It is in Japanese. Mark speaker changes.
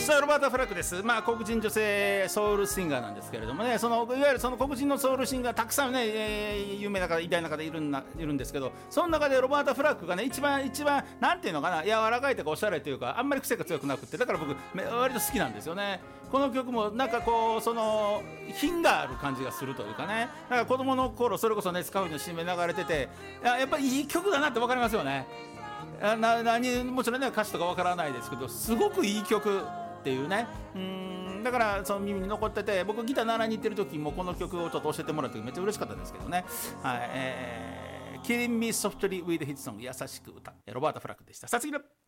Speaker 1: さあロバータ・フラッグです。黒人女性ソウルシンガーなんですけれどもね、いわゆるその黒人のソウルシンガーたくさんね、有名な方偉大な方いるんですけど、その中でロバータ・フラッグがね一番なんていうのかな、柔らかいとかおしゃれというか、あんまり癖が強くなくて、だから僕割と好きなんですよね。この曲もなんかこうその品がある感じがするというかね、だから子供の頃それこそねスカウトの CM 流れてて、やっぱりいい曲だなって分かりますよね。もちろんね歌詞とかわからないですけど、すごくいい曲っていうね。だからその耳に残ってて、僕ギター習いに行ってる時もこの曲をちょっと教えてもらった時めっちゃ嬉しかったですけどね。はい、Killing Me Softly with Hit Song 優しく歌、ロバータ・フラッグでした。さあ次の